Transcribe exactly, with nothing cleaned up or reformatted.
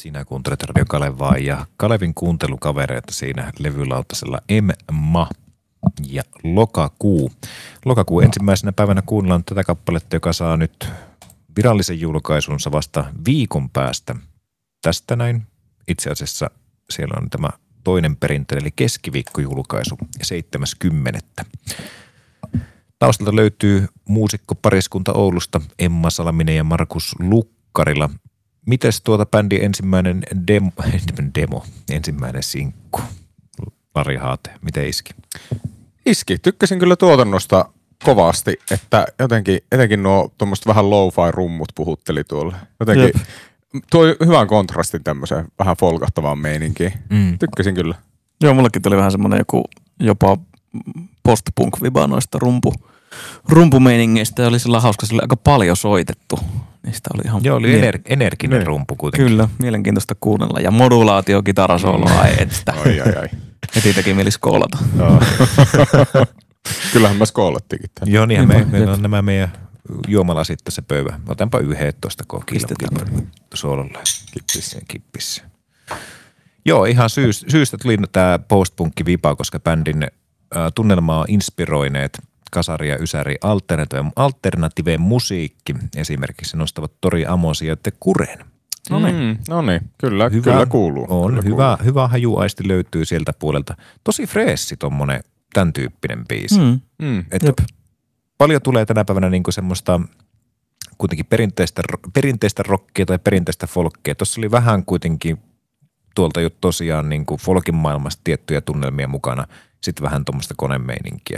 Sinä kuuntelet Radio Kalevaa ja Kalevin kuuntelukavereita siinä levylautasella Emma ja Lokakuu. Lokakuu ensimmäisenä päivänä kuunnellaan tätä kappaletta, joka saa nyt virallisen julkaisunsa vasta viikon päästä. Tästä näin itse asiassa siellä on tämä toinen perintö, eli keskiviikkojulkaisu seitsemäs kymmenettä. Taustalta löytyy muusikkopariskunta Oulusta Emma Salminen ja Markus Lukkarila. Mites tuota bändin ensimmäinen demo, demo ensimmäinen sinkku? Lari Haate, miten iski? Iski. Tykkäsin kyllä tuotannosta kovasti, että jotenkin, etenkin nuo tuommoista vähän lo-fi rummut puhutteli tuolla. Jotenkin Jep. tuo hyvän kontrastin tämmöiseen vähän folkahtavaan meininkiin. Mm. Tykkäsin kyllä. Joo, mullekin tuli vähän semmoinen joku jopa post-punk-viba noista rumpu, rumpumeiningeistä ja oli sillä hauska, sillä aika paljon soitettu. Niistä oli ihan Joo, oli mie- ener- energinen mie- rumpu kuitenkin. Kyllä, mielenkiintoista kuunnella. Ja modulaatio, kitarasooloa, ai että. Ai, ai, ai. Heti teki mieli skoolata. No. Kyllähän mä skoolattiinkin tämän. Joo, niin me, meillä on nämä meidän juomalasit tässä pöyvä. Otanpa yhden tuosta kokilla soololla. Kippissä. Kippissä. Joo, ihan syys, syystä tuli tämä post-punkki-vipa, koska bändin äh, tunnelmaa inspiroineet kasari ja ysäri alternative, alternative musiikki esimerkiksi nostavat Tori Amosia ja Kuren. No niin, mm, no niin. Kyllä, hyvä, kyllä kuuluu. On, kyllä hyvä, kuuluu. hyvä hajuaisti löytyy sieltä puolelta. Tosi freessi tommonen, tämän tyyppinen biisi. Mm, mm, paljon tulee tänä päivänä niinku semmoista kuitenkin perinteistä, perinteistä rockia tai perinteistä folkkia. Tuossa oli vähän kuitenkin tuolta jo tosiaan niinku folkin maailmasta tiettyjä tunnelmia mukana. Sitten vähän tuommoista konemeininkiä.